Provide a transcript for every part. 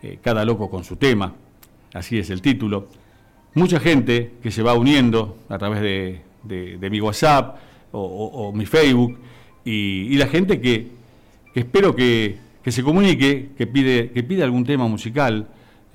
Cada loco con su tema, así es el título. Mucha gente que se va uniendo a través de mi WhatsApp o mi Facebook, y la gente que espero que se comunique, que pide algún tema musical.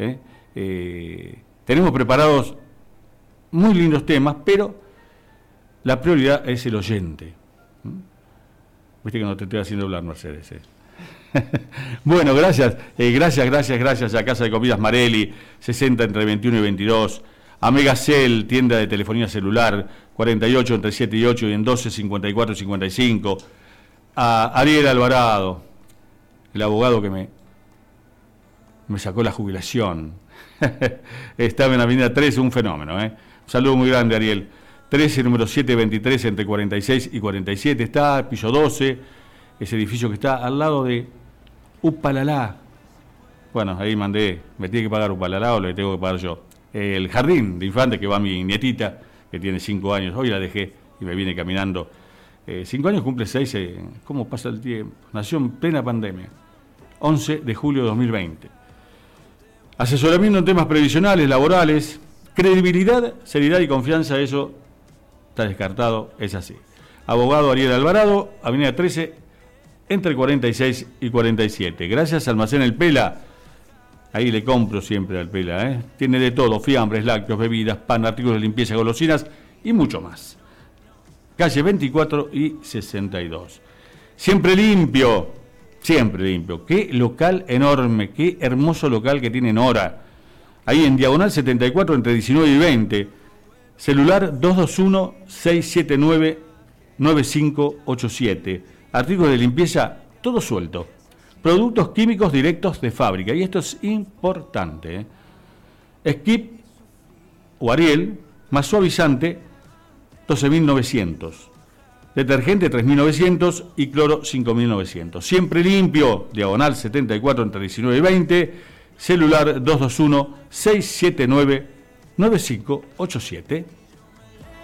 Tenemos preparados muy lindos temas, pero la prioridad es el oyente. Viste que no te estoy haciendo hablar, Mercedes. Bueno, gracias a Casa de Comidas Marelli, 60 entre 21 y 22, a Megacel, tienda de telefonía celular, 48 entre 7 y 8 y en 12 54 55, a Ariel Alvarado, el abogado que me sacó la jubilación. Estaba en la avenida 13, un fenómeno. Un saludo muy grande, Ariel. 13, número 723, entre 46 y 47, está, piso 12, ese edificio que está al lado de Upalalá. Bueno, ahí me tiene que pagar Upalalá o le tengo que pagar yo. El jardín de infantes que va mi nietita, que tiene 5 años, hoy la dejé y me viene caminando. 5 años, cumple 6, ¿cómo pasa el tiempo? Nació en plena pandemia, 11 de julio de 2020. Asesoramiento en temas previsionales, laborales, credibilidad, seriedad y confianza, eso está descartado, es así. Abogado Ariel Alvarado, avenida 13, entre 46 y 47. Gracias, Almacén El Pela. Ahí le compro siempre al Pela. Tiene de todo, fiambres, lácteos, bebidas, pan, artículos de limpieza, golosinas y mucho más. Calle 24 y 62. Siempre limpio. Qué local enorme, qué hermoso local que tiene Nora. Ahí en diagonal 74 entre 19 y 20. Celular 221-679-9587. Artículos de limpieza, todo suelto. Productos químicos directos de fábrica. Y esto es importante. Skip o Ariel, más suavizante, 12.900. Detergente 3.900 y cloro 5.900. Siempre limpio, diagonal 74 entre 19 y 20. Celular 221-679-9587.